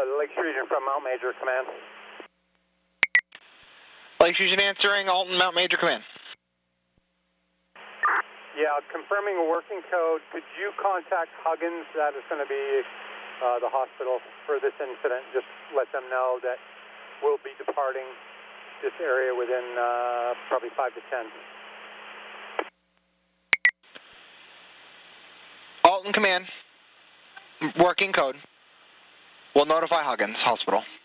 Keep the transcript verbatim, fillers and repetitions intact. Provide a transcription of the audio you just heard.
Uh, Lake Fusion from Mount Major, command. Lake Fusion answering, Alton, Mount Major, command. Yeah, confirming a working code. Could you contact Huggins? That is going to be uh, the hospital for this incident. Just let them know that we'll be departing this area within uh, probably five to ten. Alton, command. Working code. We'll notify Huggins Hospital.